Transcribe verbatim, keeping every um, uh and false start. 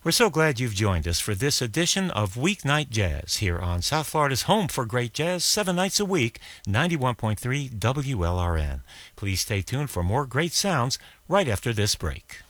We're so glad you've joined us for this edition of Weeknight Jazz here on South Florida's home for great jazz, seven nights a week, ninety-one point three W L R N. Please stay tuned for more great sounds right after this break.